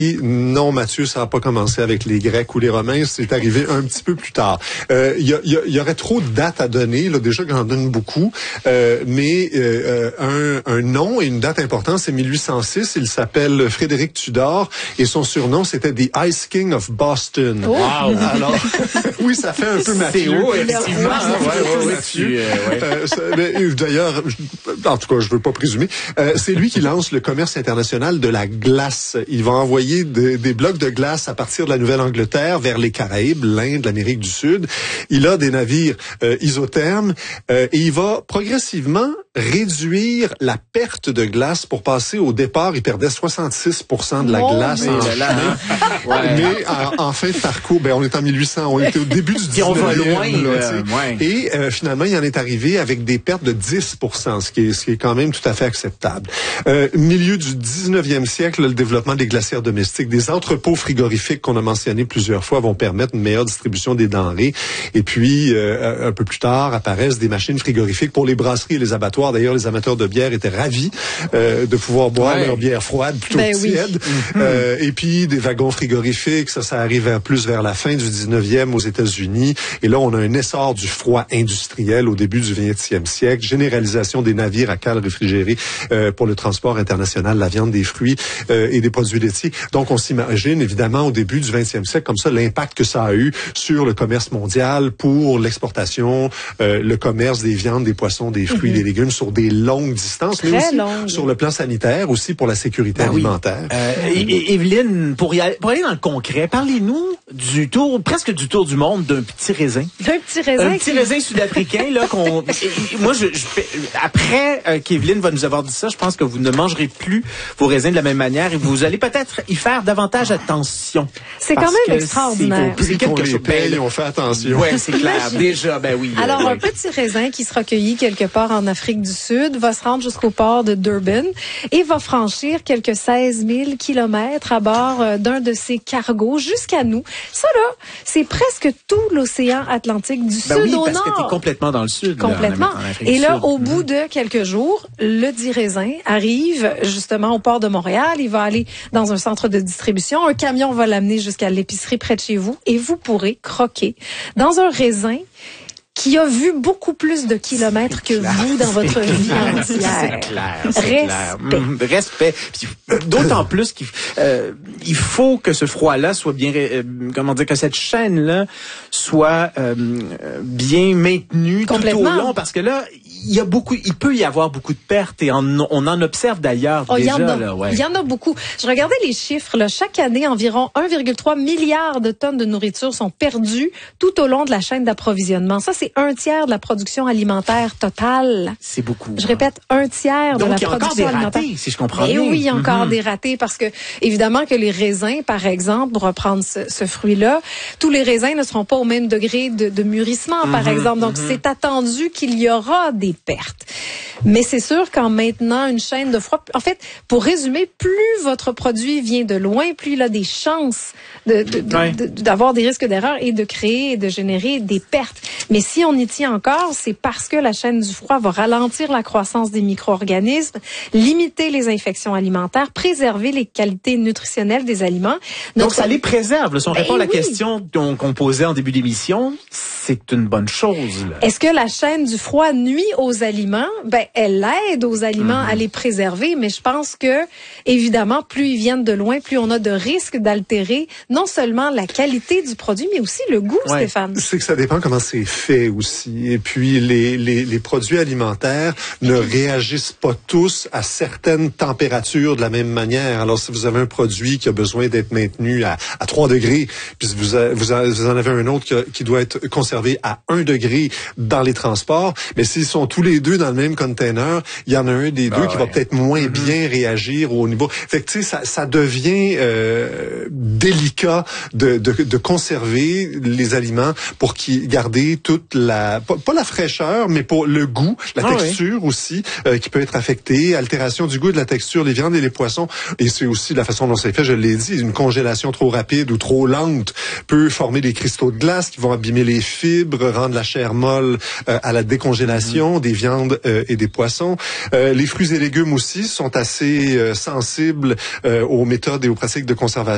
Non, Mathieu, ça n'a pas commencé avec les Grecs ou les Romains, c'est arrivé un petit peu plus tard. Il y aurait trop de dates à donner, là, déjà que j'en donne beaucoup, mais un nom et une date importante, c'est 1806. Il s'appelle Frédéric Tudor et son surnom, c'était The Ice King of Boston. Wow! Alors, oui, ça fait un peu Mathieu. C'est haut, effectivement. D'ailleurs, en tout cas, je veux pas présumer. C'est lui qui lance le commerce international de la glace. Il va envoyer des blocs de glace à partir de la Nouvelle-Angleterre vers les Caraïbes, l'Inde, l'Amérique du Sud. Il a des navires isothermes et il va progressivement réduire la perte de glace pour passer au départ. Il perdait 66% de la glace en Chine. Mais en fin de parcours, on est en 1800, on était au début du 19e. On va loin. Et finalement, il en est arrivé avec des pertes de 10%, ce qui est quand même tout à fait acceptable. Milieu du 19e siècle, le développement des glacières domestiques, des entrepôts frigorifiques qu'on a mentionnés plusieurs fois vont permettre une meilleure distribution des denrées. Et puis, un peu plus tard, apparaissent des machines frigorifiques pour les brasseries et les abattoirs. D'ailleurs, les amateurs de bière étaient ravis de pouvoir boire leur bière froide plutôt que tiède. Et puis, des wagons frigorifiques, ça arrive plus vers la fin du 19e aux États-Unis. Et là, on a un essor du froid industriel au début du 20e siècle, généralisation des navires à cale réfrigérés pour le transport international, la viande, des fruits et des produits laitiers. Donc, on s'imagine, évidemment, au début du 20e siècle, comme ça, l'impact que ça a eu sur le commerce mondial pour l'exportation, le commerce des viandes, des poissons, des fruits, des légumes sur des longues distances, mais aussi sur le plan sanitaire, aussi pour la sécurité alimentaire. Evelyne, pour aller dans le concret, parlez-nous presque du tour du monde d'un petit raisin. D'un petit raisin? Un petit raisin sud-africain, là, moi, après qu'Evelyne va nous avoir dit ça, je pense que vous ne mangerez plus vos raisins de la même manière et vous allez peut-être y faire davantage attention. C'est quand même extraordinaire. C'est quelque chose. On fait attention. Oui, c'est clair. Déjà, oui. Alors, un petit raisin qui sera cueilli quelque part en Afrique du Sud va se rendre jusqu'au port de Durban et va franchir quelques 16 000 kilomètres à bord d'un de ces cargos jusqu'à nous. Ça, là, c'est presque tout l'océan Atlantique du Sud au parce nord. Que t'es complètement dans le Sud. Complètement. Et là, au bout de quelques jours, le dit raisin arrive justement au port de Montréal. Il va aller dans un centre de distribution. Un camion va l'amener jusqu'à l'épicerie près de chez vous et vous pourrez croquer dans un raisin qui a vu beaucoup plus de kilomètres que vous dans votre vie entière. C'est clair. Respect. D'autant plus qu'il faut que ce froid-là soit bien, que cette chaîne-là soit bien maintenue tout au long, parce que là, il peut y avoir beaucoup de pertes et on en observe d'ailleurs déjà. Il y en a beaucoup. Je regardais les chiffres. Là, chaque année, environ 1,3 milliard de tonnes de nourriture sont perdues tout au long de la chaîne d'approvisionnement. Ça, c'est 1/3 de la production alimentaire totale. C'est beaucoup. Je répète, 1/3 de la production alimentaire. Donc, il y a encore des ratés, si je comprends bien. Et oui, il y a encore des ratés parce que, évidemment, que les raisins, par exemple, pour reprendre ce fruit-là, tous les raisins ne seront pas au même degré de mûrissement, par exemple. Donc, c'est attendu qu'il y aura des pertes. Mais c'est sûr qu'en maintenant une chaîne de froid, en fait, pour résumer, plus votre produit vient de loin, plus il a des chances d'avoir des risques d'erreur et de créer et de générer des pertes. Mais si on y tient encore, c'est parce que la chaîne du froid va ralentir la croissance des micro-organismes, limiter les infections alimentaires, préserver les qualités nutritionnelles des aliments. Donc ça les préserve. Si on répond à la question qu'on posait en début d'émission, c'est une bonne chose. Là. Est-ce que la chaîne du froid nuit aux aliments? Elle aide aux aliments à les préserver, mais je pense que, évidemment, plus ils viennent de loin, plus on a de risques d'altérer non seulement la qualité du produit, mais aussi le goût, Stéphane. C'est que ça dépend comment c'est fait aussi. Et puis, les produits alimentaires ne réagissent pas tous à certaines températures de la même manière. Alors, si vous avez un produit qui a besoin d'être maintenu à 3 degrés, puis vous en avez un autre qui doit être conservé à 1 degré dans les transports, mais s'ils sont tous les deux dans le même container, il y en a un des deux qui va peut-être moins bien réagir au niveau. Fait que tu sais, ça devient délicat de conserver les aliments pour garder toute pas la fraîcheur, mais pour le goût, la texture aussi qui peut être affectée, altération du goût et de la texture, les viandes et les poissons. Et c'est aussi la façon dont c'est fait, je l'ai dit, une congélation trop rapide ou trop lente peut former des cristaux de glace qui vont abîmer les fibres, rendre la chair molle à la décongélation des viandes et des poissons. Les fruits et légumes aussi sont assez sensibles aux méthodes et aux pratiques de conservation.